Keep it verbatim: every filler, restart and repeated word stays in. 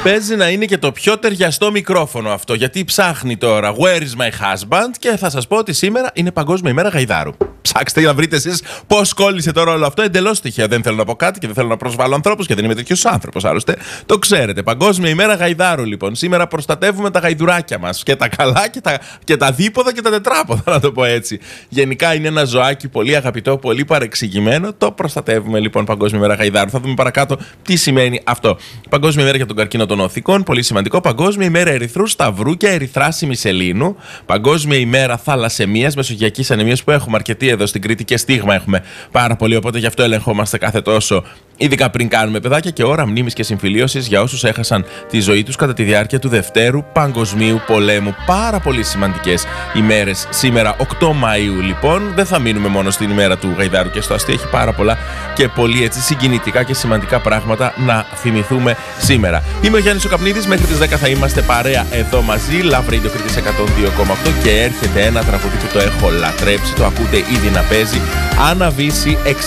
Παίζει να είναι και το πιο ταιριαστό μικρόφωνο αυτό, γιατί ψάχνει τώρα Where is my husband και θα σας πω ότι σήμερα είναι Παγκόσμια ημέρα γαϊδάρου. Ψάξτε για να βρείτε εσείς πώς κόλλησε τώρα όλο αυτό. Εντελώς τυχαία. Δεν θέλω να πω κάτι και δεν θέλω να προσβάλλω ανθρώπους και δεν είμαι τέτοιος άνθρωπος. Άλλωστε το ξέρετε. Παγκόσμια ημέρα γαϊδάρου λοιπόν. Σήμερα προστατεύουμε τα γαϊδουράκια μας. Και τα καλά και τα, και τα δίποδα και τα τετράποδα, να το πω έτσι. Γενικά είναι ένα ζωάκι πολύ αγαπητό, πολύ παρεξηγημένο. Το προστατεύουμε λοιπόν Παγκόσμια ημέρα γαϊδάρου. Θα δούμε παρακάτω τι σημαίνει αυτό. Παγκόσμια ημέρα για τον καρκίνο των οθικών. Πολύ σημαντικό. Παγκόσμια ημέρα ερυθρού σταυρού και ερυθράσιμη σελήνου. Παγκόσμια ημέρα θαλασσαιμίας, μεσογειακής ανεμίας που έχουμε αρκετή εδώ στην Κρήτη και στίγμα έχουμε πάρα πολύ. Οπότε γι' αυτό ελεγχόμαστε κάθε τόσο, ειδικά πριν κάνουμε παιδάκια. Και ώρα μνήμης και συμφιλίωσης για όσους έχασαν τη ζωή τους κατά τη διάρκεια του Δευτέρου Παγκοσμίου Πολέμου. Πάρα πολύ σημαντικές ημέρες σήμερα, οκτώ Μαΐου λοιπόν. Δεν θα μείνουμε μόνο στην ημέρα του γαϊδάρου και στο αστείο. Έχει πάρα πολλά και πολύ έτσι συγκινητικά και σημαντικά πράγματα να θυμηθούμε σήμερα. Είμαι ο Γιάννης ο Καπνίδης. Μέχρι τις δέκα θα είμαστε παρέα εδώ μαζί. Love Radio Κρήτης εκατόν δύο κόμμα οκτώ και έρχεται ένα τραγούδι που το έχω λατρέψει. Το ακούτε ήδη να παίζει. Αναβήσει